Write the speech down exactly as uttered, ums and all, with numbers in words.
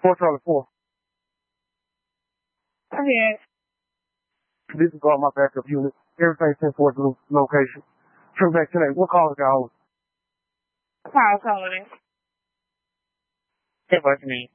four Charlie four. Okay. This is all my backup unit. Everything sent for its location. True back today. What call is y'all? Call calling. Hey, what's me?